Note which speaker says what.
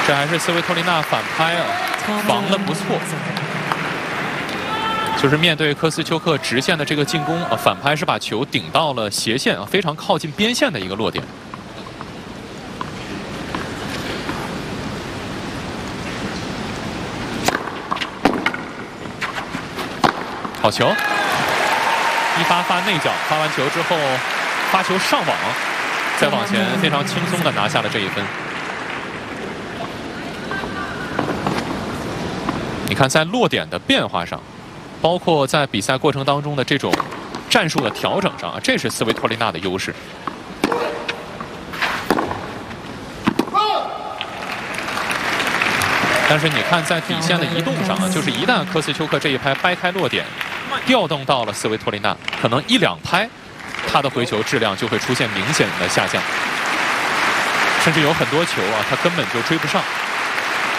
Speaker 1: 这还是斯维托利娜反拍啊，防得不错。就是面对科斯丘克直线的这个进攻啊，反拍是把球顶到了斜线啊，非常靠近边线的一个落点。好球！一发内角，发完球之后发球上网，再往前非常轻松的拿下了这一分。你看，在落点的变化上，包括在比赛过程当中的这种战术的调整上啊，这是斯维托利娜的优势。但是你看，在底线的移动上啊，就是一旦科斯丘克这一拍掰开落点，调动到了斯维托利娜，可能1、2拍，他的回球质量就会出现明显的下降，甚至有很多球啊，他根本就追不上。